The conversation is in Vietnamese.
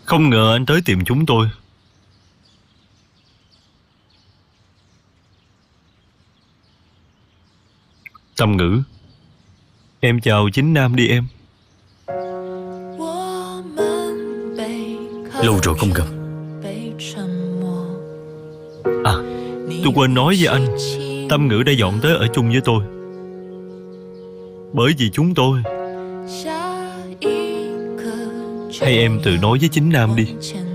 Không ngờ anh tới tìm chúng tôi. Tâm Ngữ, em chào Chính Nam đi em. Lâu rồi không gặp. À, tôi quên nói với anh, Tâm Ngữ đã dọn tới ở chung với tôi. Bởi vì chúng tôi. Hay em tự nói với Chính Nam đi.